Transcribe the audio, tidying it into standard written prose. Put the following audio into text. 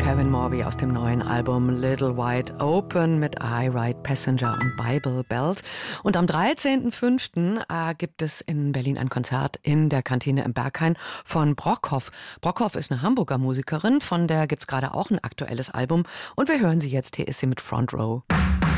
Kevin Morby aus dem neuen Album Little Wide Open mit I Ride Passenger und Bible Belt. Und am 13.05. Gibt es in Berlin ein Konzert in der Kantine im Berghain von Brockhoff. Brockhoff ist eine Hamburger Musikerin, von der gibt es gerade auch ein aktuelles Album. Und wir hören sie jetzt, hier ist sie mit Front Row.